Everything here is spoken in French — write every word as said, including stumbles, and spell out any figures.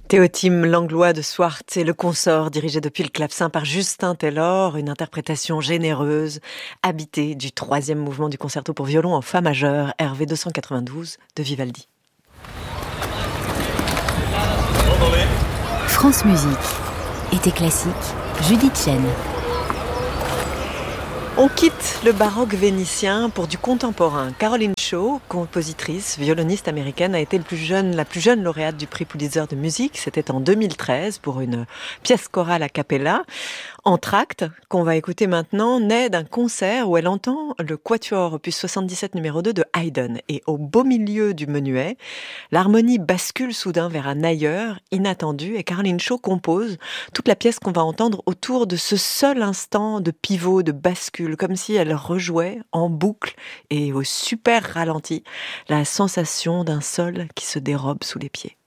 Théotime Langlois de Swart et le consort, dirigé depuis le clavecin par Justin Taylor, une interprétation généreuse, habitée du troisième mouvement du concerto pour violon en fa majeur, R V deux cent quatre-vingt-douze de Vivaldi. France Musique. Été classique, Judith Chen. On quitte le baroque vénitien pour du contemporain. Caroline Shaw, compositrice, violoniste américaine, a été le plus jeune, la plus jeune lauréate du prix Pulitzer de musique. C'était en deux mille treize pour une pièce chorale a cappella. Entr'acte, qu'on va écouter maintenant, naît d'un concert où elle entend le quatuor opus soixante-dix-sept numéro deux de Haydn. Et au beau milieu du menuet, l'harmonie bascule soudain vers un ailleurs inattendu et Caroline Shaw compose toute la pièce qu'on va entendre autour de ce seul instant de pivot, de bascule, comme si elle rejouait en boucle et au super ralenti la sensation d'un sol qui se dérobe sous les pieds.